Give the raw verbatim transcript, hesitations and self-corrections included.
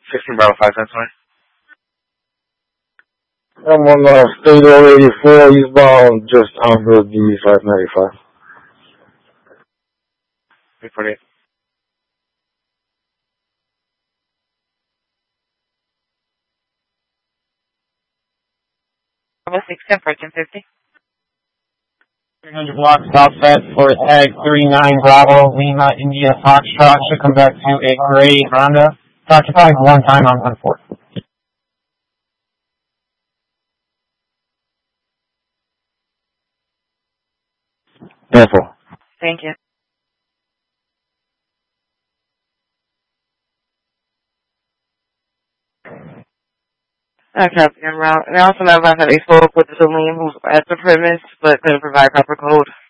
sixteen Bravo five, that's fine. I'm on uh, State Road eighty-four, eastbound, just under the five ninety-five. three forty-eight. Bravo six ten, fourteen fifty. three hundred block stop set for tag three nine Bravo, Lima, India, Foxtrot. Should come back to a gray Honda. It's occupied one time on one fourth. Careful. Thank you. Okay, and we also know about that they spoke with the Salim who's at the premise but couldn't provide proper code.